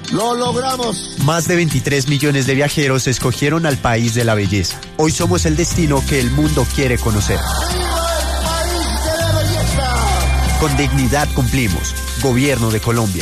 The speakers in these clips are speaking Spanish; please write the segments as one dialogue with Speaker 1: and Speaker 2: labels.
Speaker 1: ¡Lo logramos!
Speaker 2: Más de 23 millones de viajeros escogieron al país de la belleza. Hoy somos el destino que el mundo quiere conocer.
Speaker 1: ¡Viva el país de la belleza!
Speaker 2: Con dignidad cumplimos. Gobierno de Colombia.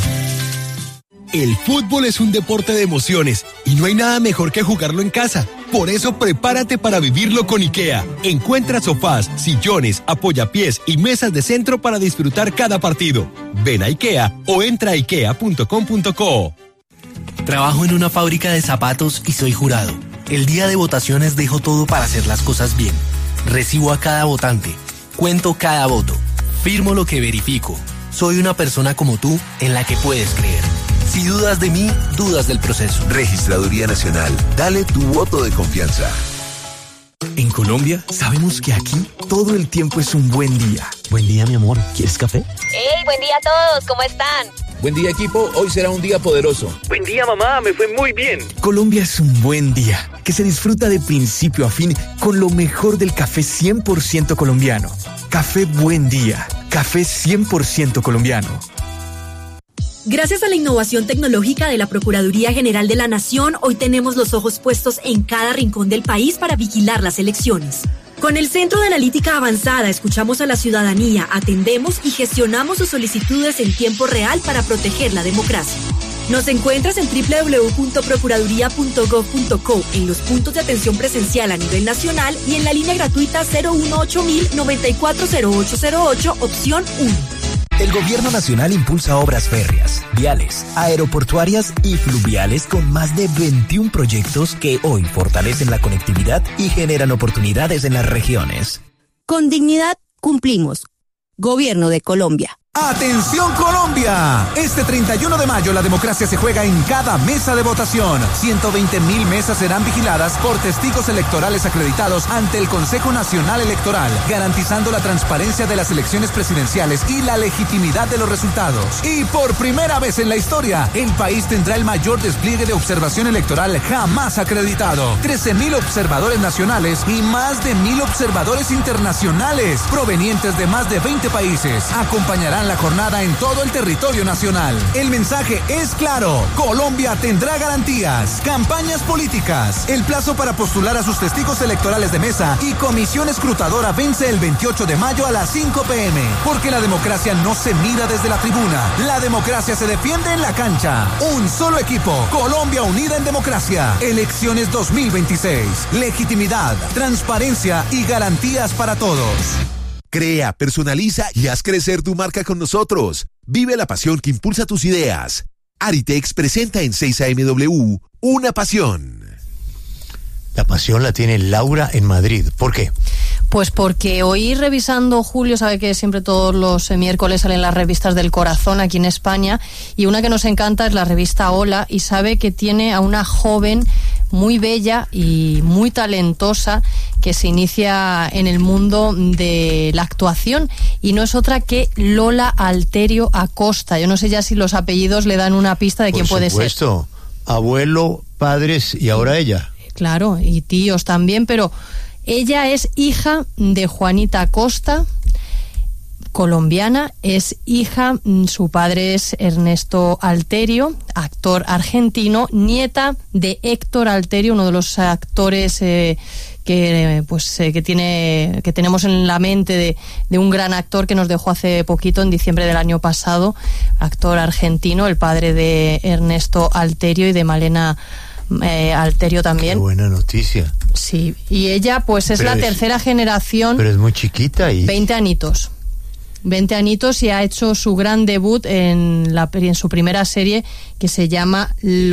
Speaker 3: El fútbol es un deporte de emociones y no hay nada mejor que jugarlo en casa. Por eso prepárate para vivirlo con IKEA. Encuentra sofás, sillones, apoyapiés y mesas de centro para disfrutar cada partido. Ven a IKEA o entra a ikea.com.co.
Speaker 4: Trabajo en una fábrica de zapatos y soy jurado. El día de votaciones dejo todo para hacer las cosas bien. Recibo a cada votante. Cuento cada voto. Firmo lo que verifico. Soy una persona como tú en la que puedes creer. Si dudas de mí, dudas del proceso.
Speaker 5: Registraduría Nacional. Dale tu voto de confianza.
Speaker 6: En Colombia, sabemos que aquí todo el tiempo es un buen día.
Speaker 7: Buen día, mi amor. ¿Quieres café?
Speaker 8: ¡Hey, buen día a todos! ¿Cómo están?
Speaker 9: Buen día, equipo. Hoy será un día poderoso.
Speaker 10: Buen día, mamá. Me fue muy bien.
Speaker 6: Colombia es un buen día que se disfruta de principio a fin con lo mejor del café 100% colombiano. Café Buen Día. Café 100% colombiano.
Speaker 11: Gracias a la innovación tecnológica de la Procuraduría General de la Nación, hoy tenemos los ojos puestos en cada rincón del país para vigilar las elecciones. Con el Centro de Analítica Avanzada escuchamos a la ciudadanía, atendemos y gestionamos sus solicitudes en tiempo real para proteger la democracia. Nos encuentras en www.procuraduría.gov.co, en los puntos de atención presencial a nivel nacional y en la línea gratuita 018-094-0808, opción 1.
Speaker 12: El Gobierno Nacional impulsa obras férreas, viales, aeroportuarias y fluviales con más de 21 proyectos que hoy fortalecen la conectividad y generan oportunidades en las regiones.
Speaker 13: Con dignidad cumplimos. Gobierno de Colombia.
Speaker 14: ¡Atención Colombia! Este 31 de mayo la democracia se juega en cada mesa de votación. 120,000 mesas serán vigiladas por testigos electorales acreditados ante el Consejo Nacional Electoral, garantizando la transparencia de las elecciones presidenciales y la legitimidad de los resultados. Y por primera vez en la historia, el país tendrá el mayor despliegue de observación electoral jamás acreditado. 13,000 observadores nacionales y más de 1,000 observadores internacionales, provenientes de más de 20 países, acompañarán la jornada en todo el territorio nacional. El mensaje es claro: Colombia tendrá garantías, campañas políticas. El plazo para postular a sus testigos electorales de mesa y comisión escrutadora vence el 28 de mayo a las 5 p.m. Porque la democracia no se mira desde la tribuna, la democracia se defiende en la cancha. Un solo equipo, Colombia unida en democracia. Elecciones 2026. Legitimidad, transparencia y garantías para todos.
Speaker 5: Crea, personaliza y haz crecer tu marca con nosotros. Vive la pasión que impulsa tus ideas. Aritex presenta en 6am Una Pasión.
Speaker 7: La pasión la tiene Laura en Madrid. ¿Por qué?
Speaker 15: Pues porque hoy revisando, Julio, sabe que siempre todos los miércoles salen las revistas del corazón aquí en España, y una que nos encanta es la revista Hola, y sabe que tiene a una joven muy bella y muy talentosa que se inicia en el mundo de la actuación, y no es otra que Lola Alterio Acosta. Yo no sé ya si los apellidos le dan una pista de quién puede ser.
Speaker 7: Por supuesto, abuelo, padres y ahora ella.
Speaker 15: Claro, y tíos también, pero ella es hija de Juanita Acosta, colombiana, es hija, su padre es Ernesto Alterio, actor argentino, nieta de Héctor Alterio, uno de los actores que tenemos en la mente de un gran actor que nos dejó hace poquito, en diciembre del año pasado, actor argentino, el padre de Ernesto Alterio y de Malena Alterio también.
Speaker 7: Qué buena noticia.
Speaker 15: Sí, y ella pues es la tercera generación.
Speaker 7: Pero es muy chiquita y
Speaker 15: 20 anitos, y ha hecho su gran debut en su primera serie, que se llama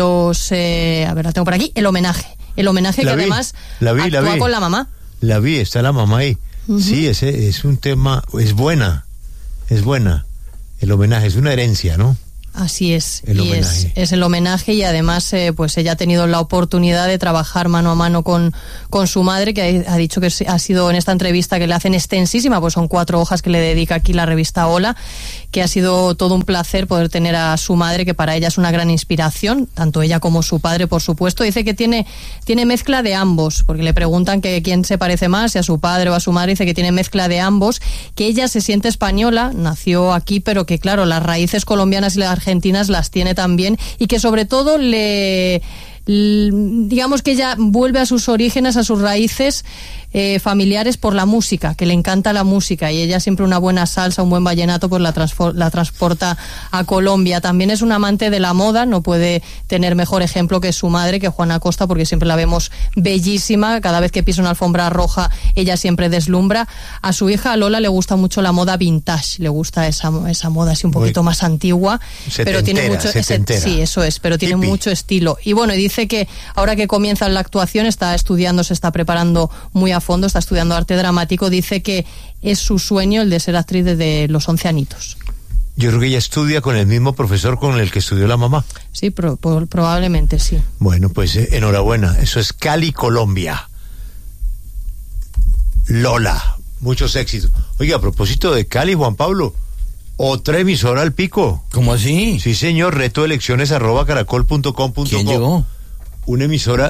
Speaker 15: la tengo por aquí, El Homenaje, que además actúa con la mamá.
Speaker 7: La vi, está la mamá ahí. Uh-huh. Sí, ese es un tema, es buena. El Homenaje es una herencia, ¿no?
Speaker 15: Así es, es el homenaje, y además pues ella ha tenido la oportunidad de trabajar mano a mano con su madre, que ha dicho que ha sido, en esta entrevista que le hacen extensísima, pues son 4 hojas que le dedica aquí la revista Hola, que ha sido todo un placer poder tener a su madre, que para ella es una gran inspiración, tanto ella como su padre, por supuesto. Dice que tiene mezcla de ambos, porque le preguntan que quién se parece más, si a su padre o a su madre. Dice que tiene mezcla de ambos, que ella se siente española, nació aquí, pero que claro, las raíces colombianas y las argentinas las tiene también, y que sobre todo digamos que ella vuelve a sus orígenes, a sus raíces familiares por la música, que le encanta la música, y ella siempre una buena salsa, un buen vallenato, pues la transporta a Colombia. También es una amante de la moda, no puede tener mejor ejemplo que su madre, que Juana Costa, porque siempre la vemos bellísima, cada vez que pisa una alfombra roja ella siempre deslumbra. A su hija a Lola le gusta mucho la moda vintage, le gusta esa moda así un poquito más antigua, pero tiene mucho sí, eso es, pero tiene mucho estilo. Y bueno, y dice que ahora que comienza la actuación está estudiando, se está preparando muy a fondo, está estudiando arte dramático. Dice que es su sueño el de ser actriz desde los 11 añitos.
Speaker 7: Yo creo que ella estudia con el mismo profesor con el que estudió la mamá.
Speaker 15: Sí, probablemente sí.
Speaker 7: Bueno, pues enhorabuena. Eso es Cali, Colombia. Lola, muchos éxitos. Oiga, a propósito de Cali, Juan Pablo, otra emisora al pico.
Speaker 9: ¿Cómo así?
Speaker 7: Sí, señor, retoelecciones@caracol.com.co.
Speaker 9: ¿Quién llegó?
Speaker 7: Una emisora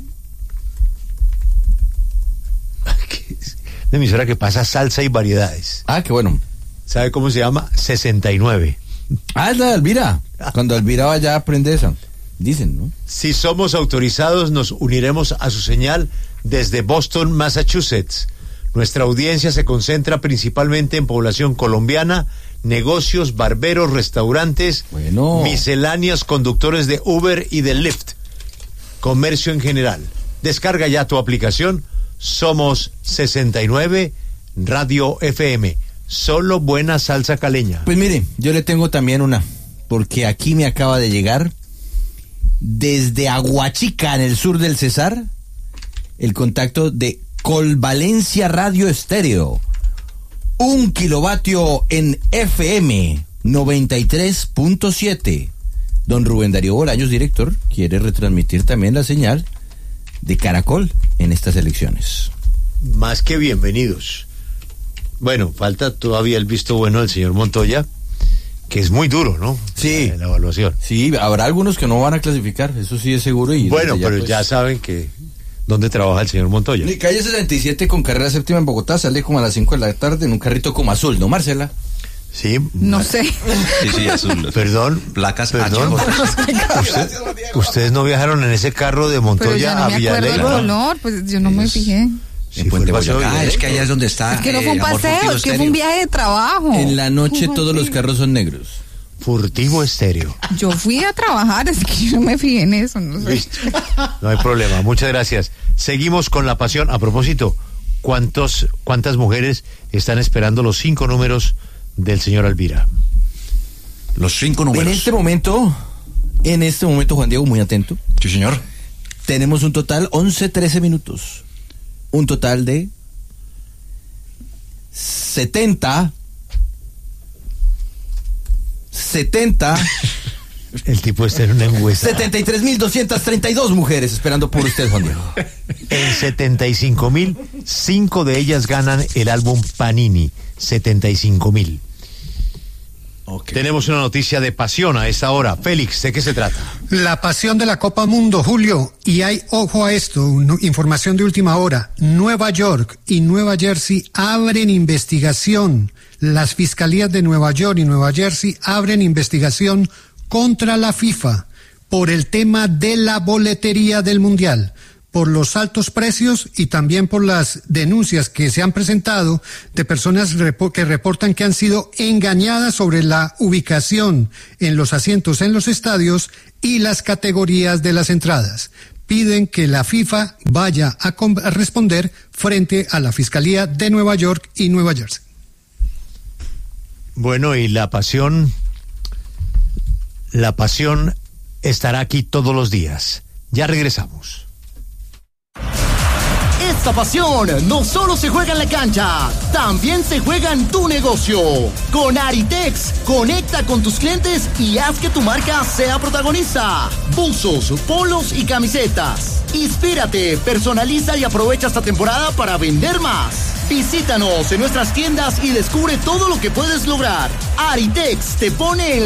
Speaker 7: que pasa salsa y variedades.
Speaker 9: Ah, qué bueno.
Speaker 7: ¿Sabe cómo se llama? 69.
Speaker 9: Ah, es la de Elvira. Cuando Elvira vaya aprende eso. Dicen, ¿no?
Speaker 7: Si somos autorizados, nos uniremos a su señal desde Boston, Massachusetts. Nuestra audiencia se concentra principalmente en población colombiana, negocios, barberos, restaurantes, misceláneas, conductores de Uber y de Lyft, comercio en general. Descarga ya tu aplicación. Somos 69 Radio FM. Solo buena salsa caleña.
Speaker 9: Pues mire, yo le tengo también una, porque aquí me acaba de llegar desde Aguachica, en el sur del Cesar, el contacto de Colvalencia Radio Estéreo. 1 kilovatio en FM 93.7. Don Rubén Darío Bolaños, director, quiere retransmitir también la señal de Caracol en estas elecciones.
Speaker 7: Más que bienvenidos. Bueno, falta todavía el visto bueno del señor Montoya, que es muy duro, ¿no?
Speaker 9: Sí.
Speaker 7: La evaluación.
Speaker 9: Sí, habrá algunos que no van a clasificar, eso sí es seguro. Y
Speaker 7: bueno,
Speaker 9: ya,
Speaker 7: pero
Speaker 9: pues,
Speaker 7: ya saben que dónde trabaja el señor Montoya.
Speaker 9: Y calle 67 con carrera séptima en Bogotá, sale como a las 5 de la tarde en un carrito como azul, ¿no, Marcela?
Speaker 7: Sí.
Speaker 16: No sé.
Speaker 17: Sí, azul.
Speaker 7: Perdón.
Speaker 17: Placas
Speaker 7: perdón. ¿Ustedes no viajaron en ese carro de Montoya a Villaley?
Speaker 16: Pero yo no me acuerdo el color, pues yo no me fijé.
Speaker 17: En Puente Boyacá, es que allá es donde está.
Speaker 16: Es que no fue un paseo, es que fue un viaje de trabajo.
Speaker 9: En la noche todos los carros son negros.
Speaker 7: Furtivo Estéreo.
Speaker 16: Yo fui a trabajar, es que yo no me fijé en eso, no sé.
Speaker 7: Listo. No hay problema, muchas gracias. Seguimos con la pasión. A propósito, ¿cuántas mujeres están esperando los 5 números del señor Alvira?
Speaker 17: Los 5 números.
Speaker 9: En este momento, Juan Diego, muy atento.
Speaker 17: Sí, señor.
Speaker 9: Tenemos un total 11-13 minutos. Un total de 70.
Speaker 7: El tipo está en una encuesta.
Speaker 9: 73.232 mujeres esperando por usted, Juan Diego.
Speaker 7: En 75,000, 5 de ellas ganan el álbum Panini. 75,000. Okay. Tenemos una noticia de pasión a esta hora. Félix, ¿de qué se trata?
Speaker 18: La pasión de la Copa Mundo, Julio. Y hay, ojo a esto, información de última hora. Nueva York y Nueva Jersey abren investigación. Las fiscalías de Nueva York y Nueva Jersey abren investigación contra la FIFA por el tema de la boletería del Mundial, por los altos precios y también por las denuncias que se han presentado de personas que reportan que han sido engañadas sobre la ubicación en los asientos en los estadios y las categorías de las entradas. Piden que la FIFA vaya a responder frente a la Fiscalía de Nueva York y Nueva Jersey.
Speaker 7: Bueno, y la pasión estará aquí todos los días. Ya regresamos.
Speaker 19: Esta pasión no solo se juega en la cancha, también se juega en tu negocio. Con Aritex, conecta con tus clientes y haz que tu marca sea protagonista. Buzos, polos y camisetas. Inspírate, personaliza y aprovecha esta temporada para vender más. Visítanos en nuestras tiendas y descubre todo lo que puedes lograr. Aritex te pone el